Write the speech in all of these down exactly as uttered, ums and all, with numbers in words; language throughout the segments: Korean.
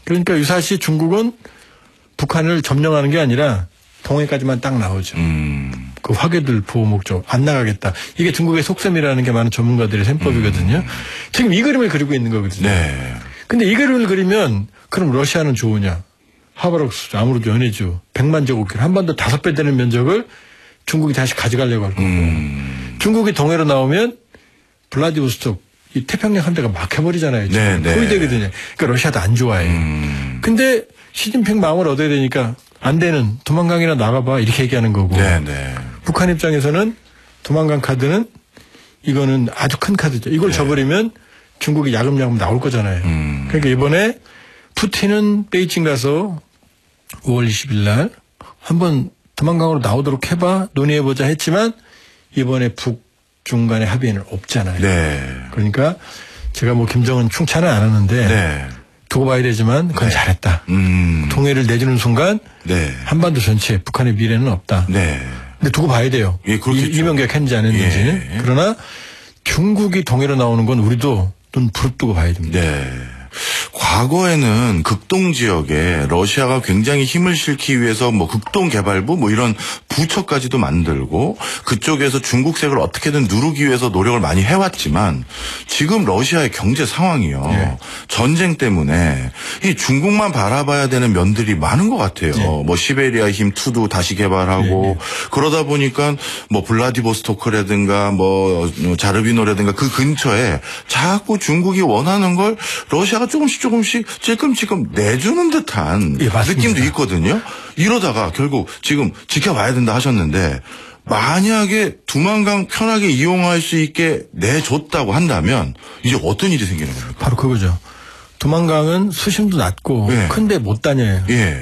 그러니까 유사시 중국은 북한을 점령하는 게 아니라 동해까지만 딱 나오죠. 음. 그 화교들 보호 목적 안 나가겠다. 이게 중국의 속셈이라는 게 많은 전문가들의 셈법이거든요. 음. 지금 이 그림을 그리고 있는 거거든요. 네. 근데 이 그림을 그리면 그럼 러시아는 좋으냐? 하바rovsk 아무래도 연해주 백만 제곱킬로 한반도 다섯 배 되는 면적을 중국이 다시 가져가려고 할 거고 음. 중국이 동해로 나오면 블라디보스톡 이 태평양 함대가 막혀버리잖아요. 지금 네, 포위되거든요. 네. 그러니까 러시아도 안 좋아해. 음. 근데 시진핑 마음을 얻어야 되니까 안 되는 도망강이나 나가봐 이렇게 얘기하는 거고 네, 네. 북한 입장에서는 도망강 카드는 이거는 아주 큰 카드죠. 이걸 네. 져버리면 중국이 야금야금 나올 거잖아요. 음. 그러니까 이번에 푸틴은 베이징 가서 오월 이십일 날 한번 도망강으로 나오도록 해봐 논의해보자 했지만 이번에 북중 간의 합의는 없잖아요. 네. 그러니까 제가 뭐 김정은 충찬은 안 하는데 네. 두고 봐야 되지만 그건 네. 잘했다. 음. 동해를 내주는 순간 네. 한반도 전체에 북한의 미래는 없다. 네. 근데 두고 봐야 돼요. 예, 이명박 했는지 안 했는지. 예. 그러나 중국이 동해로 나오는 건 우리도 눈 부릅뜨고 봐야 됩니다. 네. 과거에는 극동 지역에 러시아가 굉장히 힘을 실기 위해서 뭐 극동 개발부 뭐 이런 부처까지도 만들고 그쪽에서 중국색을 어떻게든 누르기 위해서 노력을 많이 해왔지만 지금 러시아의 경제 상황이요. 네. 전쟁 때문에 이 중국만 바라봐야 되는 면들이 많은 것 같아요. 네. 뭐 시베리아 힘 이도 다시 개발하고 네. 그러다 보니까 뭐 블라디보스토크라든가 뭐 자르비노라든가 그 근처에 자꾸 중국이 원하는 걸 러시아가 조금씩 조금씩 찔끔찔끔 내주는 듯한 예, 느낌도 있거든요. 이러다가 결국 지금 지켜봐야 된다 하셨는데 만약에 두만강 편하게 이용할 수 있게 내줬다고 한다면 이제 어떤 일이 생기는 겁니까? 바로 그거죠. 두만강은 수심도 낮고 예. 큰데 못 다녀요. 예.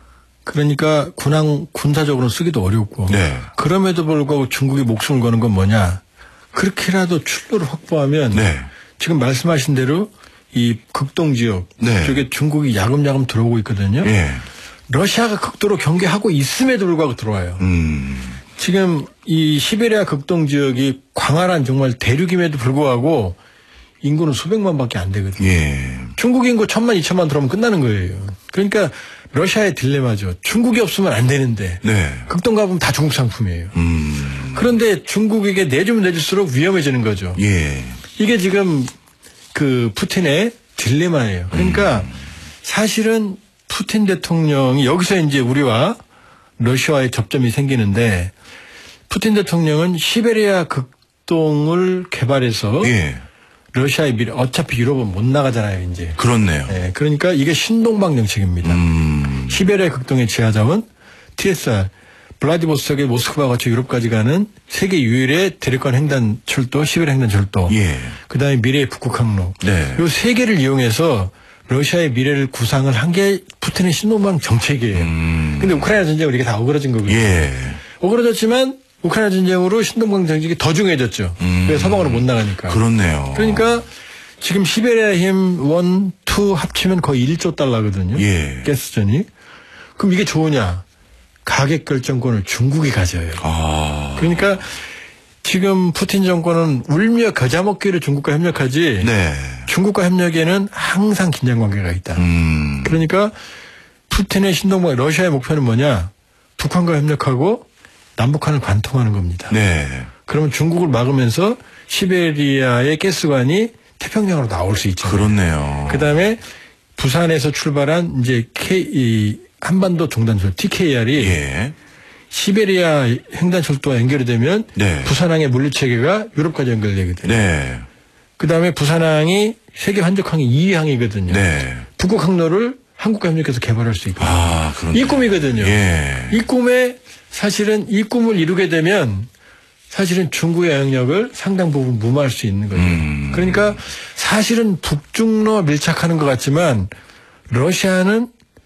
그러니까 군항 군사적으로 쓰기도 어렵고 네. 그럼에도 불구하고 중국이 목숨을 거는 건 뭐냐. 그렇게라도 출로를 확보하면 네. 지금 말씀하신 대로 이 극동 지역 네. 쪽에 중국이 야금야금 들어오고 있거든요. 네. 러시아가 극도로 경계하고 있음에도 불구하고 들어와요. 음. 지금 이 시베리아 극동 지역이 광활한 정말 대륙임에도 불구하고 인구는 수백만밖에 안 되거든요. 예. 중국 인구 천만, 이천만 들어오면 끝나는 거예요. 그러니까 러시아의 딜레마죠. 중국이 없으면 안 되는데 네. 극동 가보면 다 중국 상품이에요. 음. 그런데 중국에게 내주면 내줄수록 위험해지는 거죠. 예. 이게 지금 그 푸틴의 딜레마예요. 그러니까 음. 사실은 푸틴 대통령이 여기서 이제 우리와 러시아와의 접점이 생기는데 푸틴 대통령은 시베리아 극동을 개발해서 예. 러시아의 미래 어차피 유럽은 못 나가잖아요. 이제. 그렇네요. 네, 그러니까 이게 신동방 정책입니다. 음. 시베리아 극동의 지하자원 티에스알 블라디보스톡의 모스크바 거쳐 유럽까지 가는 세계 유일의 대륙간 횡단 철도, 시베리아 횡단 철도. 예. 그다음에 미래의 북극 항로. 네. 이 세 개를 이용해서 러시아의 미래를 구상을 한 게 푸틴의 신동방 정책이에요. 음. 근데 우크라이나 전쟁으로 이게 다 어그러진 거거든요. 예. 어그러졌지만 우크라이나 전쟁으로 신동방 정책이 더 중요해졌죠. 음. 왜 서방으로 못 나가니까. 그렇네요. 그러니까 지금 시베리아 힘 일, 이 합치면 거의 일조 달러거든요. 예. 가스전이. 그럼 이게 좋으냐? 가격 결정권을 중국이 가져요. 아. 그러니까 지금 푸틴 정권은 울며 겨자 먹기로 중국과 협력하지 네. 중국과 협력에는 항상 긴장 관계가 있다. 음. 그러니까 푸틴의 신동방 러시아의 목표는 뭐냐? 북한과 협력하고 남북한을 관통하는 겁니다. 네. 그러면 중국을 막으면서 시베리아의 가스관이 태평양으로 나올 수 있잖아요. 그렇네요. 그다음에 부산에서 출발한 이제 K 이 한반도 종단철 티케이알이 예. 시베리아 횡단철도와 연결이 되면 네. 부산항의 물류체계가 유럽까지 연결되거든요. 네. 그다음에 부산항이 세계 환적항이 이 위 항이거든요. 네. 북극 항로를 한국과 협력해서 개발할 수 있거든요. 아, 이 꿈이거든요. 예. 이 꿈에 사실은 이 꿈을 이루게 되면 사실은 중국의 영향력을 상당 부분 무마할 수 있는 거죠. 음. 그러니까 사실은 북중로 밀착하는 것 같지만 러시아는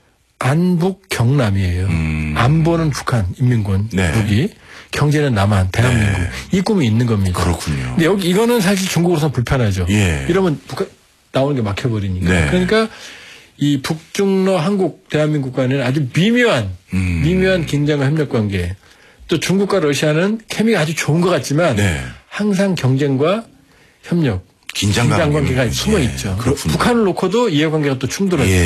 안북 경남이에요. 음. 안보는 북한 인민군 네. 북이 경제는 남한 대한민국 네. 이 꿈이 있는 겁니다. 그렇군요. 근데 여기 이거는 사실 중국으로서는 불편하죠. 예. 이러면 북한 나오는 게 막혀버리니까. 네. 그러니까 이 북중러 한국 대한민국 간에는 아주 미묘한 음. 미묘한 긴장과 협력 관계. 또 중국과 러시아는 케미가 아주 좋은 것 같지만 네. 항상 경쟁과 협력, 긴장 관계가 숨어 있죠. 예. 북한을 놓고도 이해관계가 또 충돌하죠. 예.